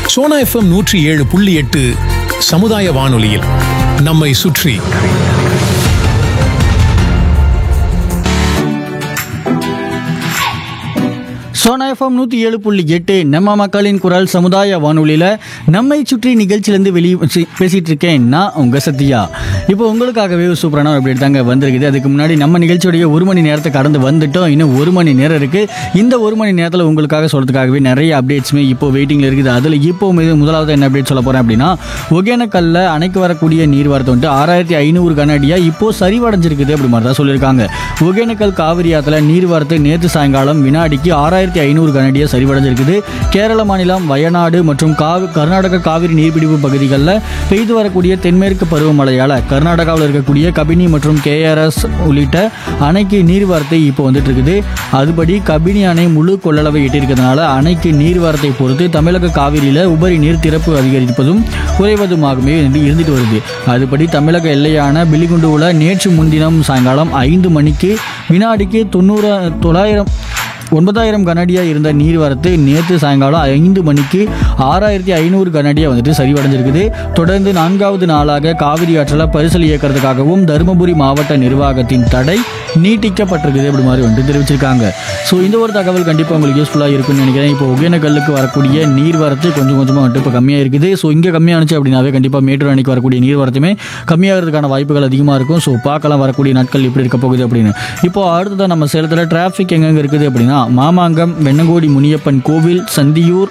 Sona FM 107.8 சமுதாய வானொலியில் நம்மை சுற்றி. சோனா எஃப்எம் 107.8 நம்ம மக்களின் குரல் சமுதாய வானொலியில் நம்மை சுற்றி நிகழ்ச்சியிலேருந்து பேசிகிட்டு இருக்கேன் நான் உங்கள் சத்யா. இப்போ உங்களுக்காகவே ஒரு சூப்பரான அப்டேட் தாங்க வந்திருக்குது. அதுக்கு முன்னாடி நம்ம நிகழ்ச்சியோடைய 1 மணி நேரத்தை கடந்து வந்துட்டோம். இன்னும் 1 மணி நேரம் இருக்குது. இந்த 1 மணி நேரத்தில் உங்களுக்காக சொல்கிறதுக்காகவே நிறைய அப்டேட்ஸுமே இப்போ வெயிட்டிங்கில் இருக்குது. அதில் இப்போ முதலாவது என்ன அப்டேட் சொல்ல போகிறேன் அப்படின்னா, ஒகேனக்கல்ல அணைக்கு வரக்கூடிய நீர்வரத்து வந்துட்டு 6500 கன அடியாக இப்போது சரிவடைஞ்சிருக்குது அப்படி மாதிரி தான் சொல்லியிருக்காங்க. ஒகேனக்கல் காவிரி ஆற்றுல நீர்வரத்து நேற்று சாயங்காலம் வினாடிக்கு 6500 கனடியாக சரிவடைஞ்சிருக்குது. கேரள மாநிலம் வயநாடு மற்றும் கர்நாடக காவிரி நீர்பிடிப்பு பகுதிகளில் பெய்து வரக்கூடிய தென்மேற்கு பருவமழையால் கர்நாடகாவில் இருக்கக்கூடிய கபினி மற்றும் கேஆர்எஸ் உள்ளிட்ட அணைக்கு நீர்வரத்தை இப்போ வந்துட்டு இருக்குது. அதுபடி கபினி அணை முழு கொள்ளளவை எட்டியிருக்கிறதுனால அணைக்கு நீர்வரத்தை பொறுத்து தமிழக காவிரியில் உபரி நீர் திறப்பு அதிகரிப்பதும் குறைவதுமாகவே இருந்துட்டு வருது. அதுபடி தமிழக எல்லையான பிலிகுண்டுவில் நேற்று முன்தினம் சாயங்காலம் 5 மணிக்கு வினாடிக்கு 9000 கனடியாக இருந்த நீர்வரத்து நேற்று சாயங்காலம் 5 மணிக்கு 6500 கனடியாக வந்துட்டு சரிவடைஞ்சிருக்குது. தொடர்ந்து 4வது நாளாக காவிரி ஆற்றில் பரிசல் இயக்கிறதுக்காகவும் தருமபுரி மாவட்ட நிர்வாகத்தின் தடை நீட்டிக்கப்பட்டிருக்குது அப்படி மாதிரி வந்துட்டு தெரிவிச்சிருக்காங்க. ஸோ இந்த ஒரு தகவல் கண்டிப்பாக உங்களுக்கு யூஸ்ஃபுல்லாக இருக்குன்னு நினைக்கிறேன். இப்போ ஒகேனக்கல்லுக்கு வரக்கூடிய நீர்வரத்து கொஞ்சம் கொஞ்சமாக வந்துட்டு இப்போ கம்மியாக இருக்குது. ஸோ இங்கே கம்மியானுச்சு அப்படின்னாவே கண்டிப்பாக மேட்டூர் அணைக்கு வரக்கூடிய நீர்வரத்துமே கம்மியாகிறதுக்கான வாய்ப்புகள் அதிகமாக இருக்கும். ஸோ பார்க்கலாம் வரக்கூடிய நாட்கள் எப்படி இருக்க போகுது அப்படின்னு. இப்போ அடுத்ததான் நம்ம சேலத்தில் டிராஃபிக் எங்கெங்கே இருக்குது அப்படின்னா, மாமாங்கம், வெண்ணங்கோடி முனியப்பன் கோவில், சந்தியூர்,